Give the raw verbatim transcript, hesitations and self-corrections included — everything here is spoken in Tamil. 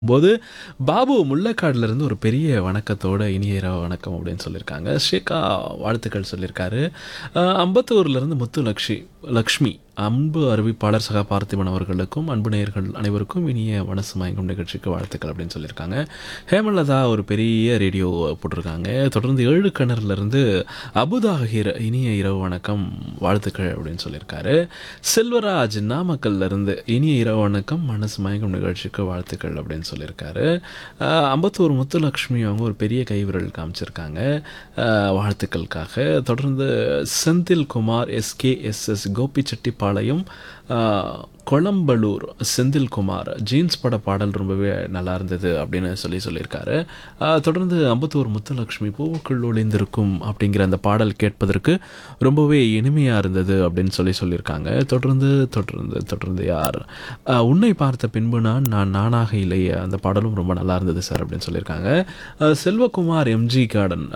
போது பாபு முள்ளக்காடுல இருந்து ஒரு பெரிய வணக்கத்தோட இனிய இரவு வணக்கம் அப்படின்னு சொல்லியிருக்காங்க. ஸ்ரீகா வாழ்த்துக்கள் சொல்லியிருக்காரு. அ அம்பத்தூர்லேருந்து முத்து லக்ஷி லக்ஷ்மி அன்பு அறிவிப்பாளர் சகா பார்த்திபன் அவர்களுக்கும் அன்பு நேயர்கள் அனைவருக்கும் இனிய மனசு மயங்கும் நிகழ்ச்சிக்கு வாழ்த்துக்கள் அப்படின்னு சொல்லியிருக்காங்க. ஹேமலதா ஒரு பெரிய ரேடியோ போட்டிருக்காங்க. தொடர்ந்து ஏழு கிணறுலேருந்து அபுதாகிர் இனிய இரவு வணக்கம் வாழ்த்துக்கள் அப்படின்னு சொல்லியிருக்காரு. செல்வராஜ் நாமக்கல்ல இருந்து இனிய இரவு வணக்கம் மனசு மயங்கும் நிகழ்ச்சிக்கு வாழ்த்துக்கள் அப்படின்னு சொல்லியிருக்காரு. அஹ் அம்பத்தூர் முத்துலக்ஷ்மி அவங்க ஒரு பெரிய கைவிரல் காமிச்சிருக்காங்க அஹ் வாழ்த்துக்களுக்காக. தொடர்ந்து செந்தில் குமார் எஸ்கேஎஸ்எஸ் கோபிச்செட்டிப்பாளையம் அஹ், கொளம்பலூர் செந்தில்குமார் ஜீன்ஸ் பட பாடல் ரொம்பவே நல்லா இருந்தது அப்படின்னு சொல்லி சொல்லியிருக்காரு. அஹ், தொடர்ந்து அம்பத்தூர் முத்துலக்ஷ்மி பூவுக்குள் ஒளிந்திருக்கும் அப்படிங்கிற அந்த பாடல் கேட்பதற்கு ரொம்பவே இனிமையாக இருந்தது அப்படின்னு சொல்லி சொல்லியிருக்காங்க. தொடர்ந்து தொடர்ந்து தொடர்ந்து யார் அஹ், உன்னை பார்த்த பின்பு நான் நான் நானாக இல்லையே அந்த பாடலும் ரொம்ப நல்லா இருந்தது சார் அப்படின்னு சொல்லியிருக்காங்க. அஹ், செல்வகுமார் எம்ஜி கார்டன்